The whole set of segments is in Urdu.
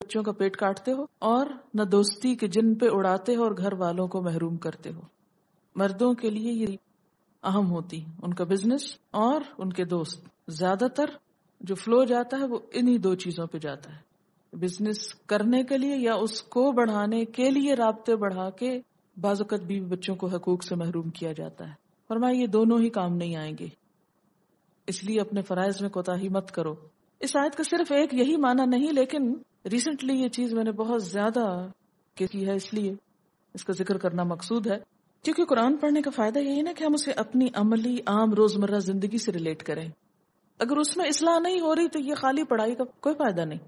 بچوں کا پیٹ کاٹتے ہو اور نہ دوستی کے جن پہ اڑاتے ہو اور گھر والوں کو محروم کرتے ہو. مردوں کے لیے یہ اہم ہوتی، ان کا بزنس اور ان کے دوست. زیادہ تر جو فلو جاتا ہے وہ انہی دو چیزوں پہ جاتا ہے، بزنس کرنے کے لیے یا اس کو بڑھانے کے لیے رابطے بڑھا کے بعض اوقات بیوی بچوں کو حقوق سے محروم کیا جاتا ہے. فرمایا یہ دونوں ہی کام نہیں آئیں گے، اس لیے اپنے فرائض میں کوتاہی مت کرو. اس آیت کا صرف ایک یہی معنی نہیں، لیکن ریسنٹلی یہ چیز میں نے بہت زیادہ کی ہے، اس لیے اس کا ذکر کرنا مقصود ہے. کیونکہ قرآن پڑھنے کا فائدہ یہی نا کہ ہم اسے اپنی عملی عام روزمرہ زندگی سے ریلیٹ کریں. اگر اس میں اصلاح نہیں ہو رہی تو یہ خالی پڑھائی کا کوئی فائدہ نہیں.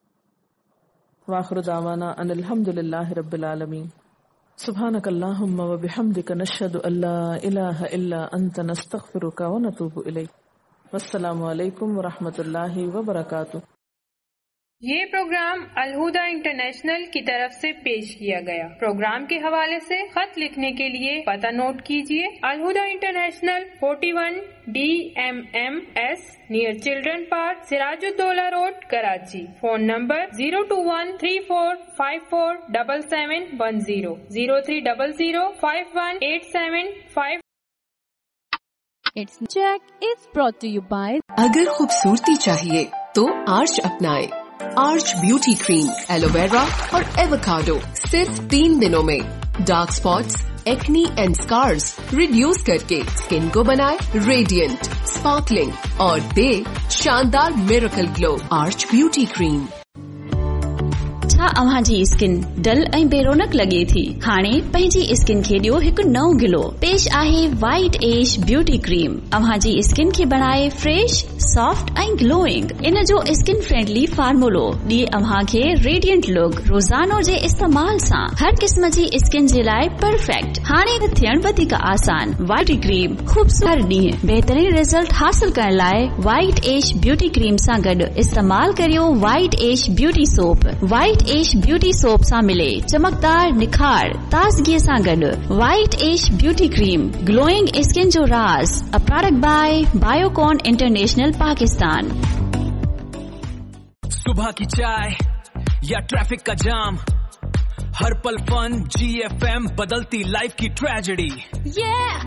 وآخر دعوانا ان الحمد للہ رب العالمین. سبحانک اللہم وبحمدک نشہد ان لا الہ الا انت نستغفرک ونتوب الیک. والسلام علیکم ورحمۃ اللہ وبرکاتہ. یہ پروگرام الہدیٰ انٹرنیشنل کی طرف سے پیش کیا گیا. پروگرام کے حوالے سے خط لکھنے کے لیے پتہ نوٹ کیجیے: ul Huda international 41 DMMS near children park, Siraj ud-Daula road, Karachi. Phone number 02134547710 0300518755. Check is brought to you by اگر خوبصورتی چاہیے تو آرچ اپنائے. آرچ بیوٹی کریم، ایلو ویرا اور ایووکاڈو صرف 3 دنوں میں dark spots, acne and Oscars reduce کر کے اسکن کو بنائے ریڈینٹ، اسپارکلنگ اور دے شاندار میریکل گلو. آرچ بیوٹی کریم. छा अव्हां जी स्किन डल ऐं बेरोनक लॻे थी? हाणे पंहिंजी स्किन खे ॾियो हिकु नओं गिलो. पेश आहे वाइट एज ब्यूटी क्रीम. अव्हां जी स्किन खे बणाए फ्रेश, सॉफ्ट ऐं ग्लोइंग. इन जो स्किन फ्रेंडली फार्मूलो ॾिए अव्हां खे रेडियंट लुक. रोज़ानो जे इस्तेमाल सां हर क़िस्म जी स्किन जे लाइ परफेक्ट. हाणे थियण वधीक आसान. वाइट क्रीम खूबसूरत ॾींहं बहितरीन रिज़ल्ट हासिल करण लाइ वाइट एज ब्यूटी क्रीम सां गॾु इस्तेमाल करियो white as beauty soap. White as beauty soap सां मिले चमकदार निखार ताज़गीअ सां गॾु. White as beauty cream, glowing skin जो राज. A product bye Biocon international Pakistan. सुबह की चाय या ट्रैफिक का जाम, हर पल फन GFM बदलती लाइफ की ट्रेजेडी.